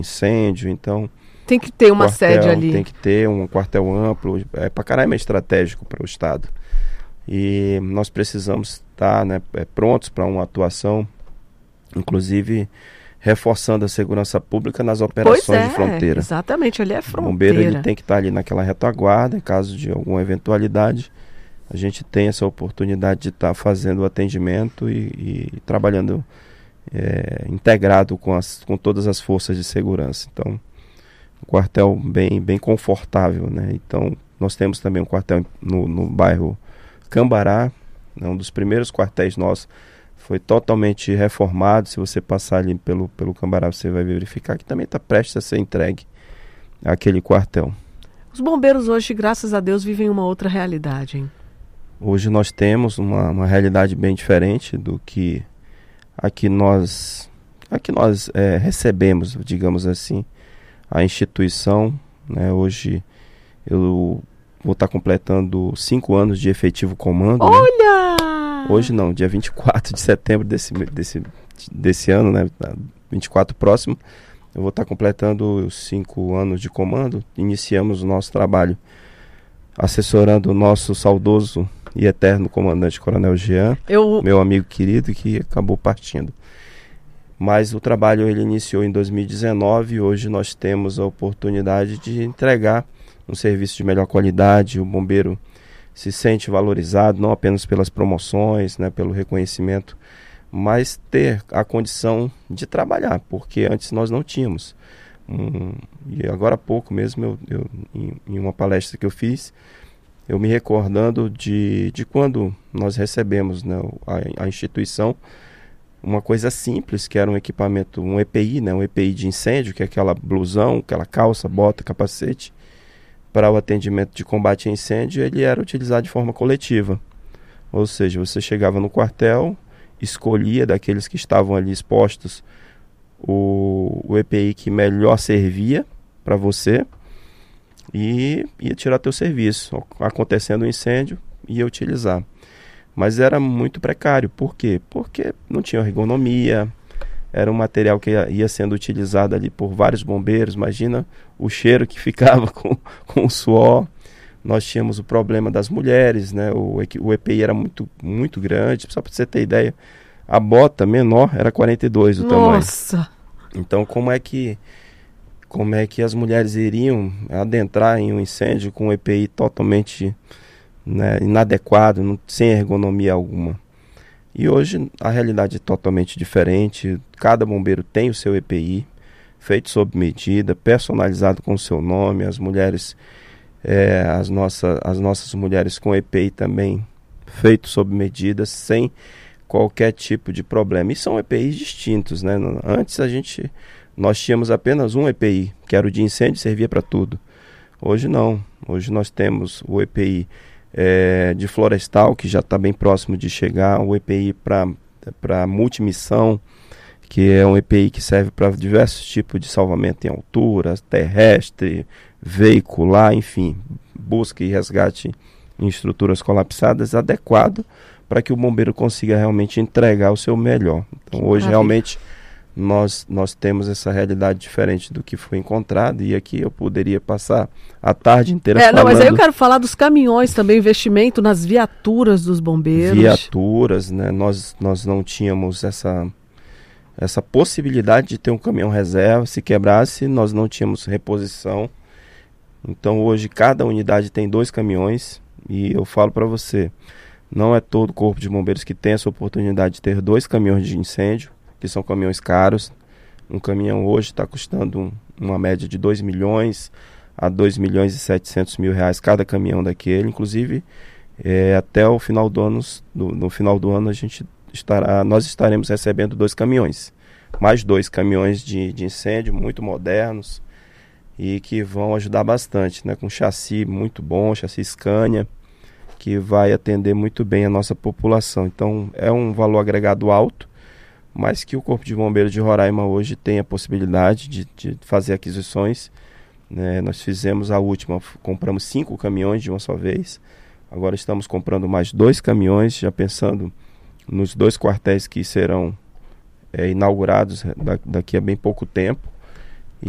incêndio, então... Tem que ter uma sede ali. Tem que ter um quartel amplo, Pacaraima é estratégico para o Estado. E nós precisamos estar, né, prontos para uma atuação, inclusive reforçando a segurança pública nas operações de fronteira. Exatamente, ali é fronteira. O bombeiro ele tem que estar ali naquela retaguarda, em caso de alguma eventualidade, a gente tem essa oportunidade de estar fazendo o atendimento e trabalhando integrado com todas as forças de segurança. Então, um quartel bem confortável, né? Então, nós temos também um quartel no bairro Cambará, né? Um dos primeiros quartéis nossos foi totalmente reformado. Se você passar ali pelo Cambará, você vai verificar que também está prestes a ser entregue àquele quartel. Os bombeiros hoje, graças a Deus, vivem uma outra realidade, hein? Hoje nós temos uma realidade bem diferente do que aqui nós recebemos, digamos assim, a instituição, né? Hoje eu vou estar completando 5 anos de efetivo comando. Olha! Né? Hoje não, dia 24 de setembro desse ano, né? 24 próximo, eu vou estar completando os 5 anos de comando. Iniciamos o nosso trabalho assessorando o nosso saudoso e eterno comandante Coronel Jean, meu amigo querido, que acabou partindo. Mas o trabalho ele iniciou em 2019 e hoje nós temos a oportunidade de entregar um serviço de melhor qualidade. O bombeiro se sente valorizado, não apenas pelas promoções, né, pelo reconhecimento, mas ter a condição de trabalhar, porque antes nós não tínhamos. E agora há pouco mesmo, em uma palestra que eu fiz, eu me recordando de quando nós recebemos, né, a instituição, uma coisa simples, que era um equipamento, um EPI, né, um EPI de incêndio, que é aquela blusão, aquela calça, bota, capacete, para o atendimento de combate a incêndio. Ele era utilizado de forma coletiva. Ou seja, você chegava no quartel, escolhia daqueles que estavam ali expostos o EPI que melhor servia para você e ia tirar teu serviço. Acontecendo um incêndio, ia utilizar. Mas era muito precário. Por quê? Porque não tinha ergonomia, era um material que ia sendo utilizado ali por vários bombeiros. Imagina o cheiro que ficava com o suor. Nós tínhamos o problema das mulheres, né? O EPI era muito, muito grande. Só para você ter ideia, a bota menor era 42 o tamanho. Nossa! Então, como é que as mulheres iriam adentrar em um incêndio com um EPI totalmente, né, inadequado, sem ergonomia alguma? E hoje a realidade é totalmente diferente. Cada bombeiro tem o seu EPI, feito sob medida, personalizado com o seu nome. As mulheres, as nossas mulheres com EPI também, feito sob medida, sem qualquer tipo de problema. E são EPIs distintos, né? Antes nós tínhamos apenas um EPI, que era o de incêndio, servia para tudo. Hoje não. Hoje nós temos o EPI de florestal, que já está bem próximo de chegar, o EPI para multimissão, que é um EPI que serve para diversos tipos de salvamento em altura, terrestre, veicular, enfim, busca e resgate em estruturas colapsadas, adequado para que o bombeiro consiga realmente entregar o seu melhor. Então, hoje realmente nós temos essa realidade diferente do que foi encontrado, e aqui eu poderia passar a tarde inteira falando. Não, mas aí eu quero falar dos caminhões também, investimento nas viaturas dos bombeiros. Viaturas, né? Nós não tínhamos essa possibilidade de ter um caminhão reserva. Se quebrasse, nós não tínhamos reposição. Então hoje cada unidade tem 2 caminhões, e eu falo para você, não é todo o corpo de bombeiros que tem essa oportunidade de ter 2 caminhões de incêndio, que são caminhões caros. Um caminhão hoje está custando uma média de 2 milhões a 2 milhões e 700 mil reais cada caminhão daquele. Inclusive, até o final do ano, no final do ano nós estaremos recebendo 2 caminhões. Mais 2 caminhões de incêndio muito modernos e que vão ajudar bastante, né? Com chassi muito bom, chassi Scania, que vai atender muito bem a nossa população. Então, é um valor agregado alto, mas que o Corpo de Bombeiros de Roraima hoje tem a possibilidade de fazer aquisições, né? Nós fizemos a última, compramos 5 caminhões de uma só vez. Agora estamos comprando mais 2 caminhões, já pensando nos 2 quartéis que serão inaugurados daqui a bem pouco tempo.